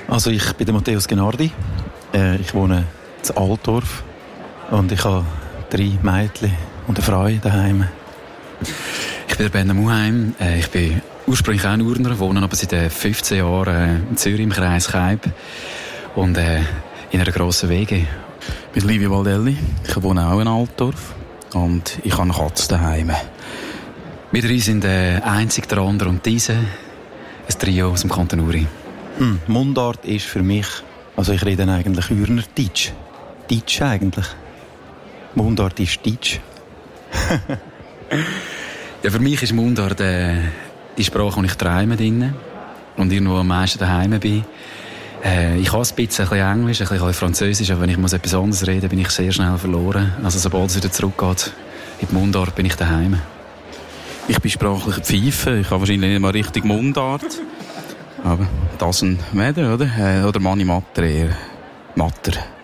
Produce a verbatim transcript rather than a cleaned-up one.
Also ich bin der Matthäus Genardi. Äh, ich wohne in Altdorf und ich habe drei Mädchen und eine Frau daheim. Ich bin der Ben Muheim. Äh, ich bin ursprünglich auch Urner, wohne aber seit fünfzehn Jahren äh, in Zürich im Kreis Kaib und äh, in einer grossen W G. Ich bin Livio Valdelli. Ich wohne auch in Altdorf und ich habe eine Katze daheim. Wir drei sind äh, einzig der andere und diese, ein Trio aus dem Kanton Uri. Hm, Mundart ist für mich, also ich rede eigentlich Urner Deutsch. Deutsch eigentlich. Mundart ist Deutsch. Ja, für mich ist Mundart äh, die Sprache, die ich träume drin und irgendwo am meisten daheim bin. Äh, ich habe ein bisschen, ein bisschen Englisch, ein bisschen Französisch, aber wenn ich muss etwas anderes reden, bin ich sehr schnell verloren. Also sobald es wieder zurückgeht in die Mundart, bin ich daheim. Ich bin sprachlicher Pfeife, ich habe wahrscheinlich nicht mal richtig Mundart. Aber das ein Mädel, oder? Oder Mani Matter eher. Matter.